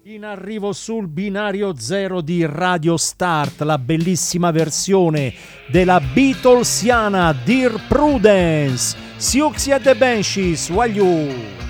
In arrivo sul binario zero di Radio Start, la bellissima versione della Beatlesiana Dear Prudence, Siouxsie and the Banshees, Wagyu.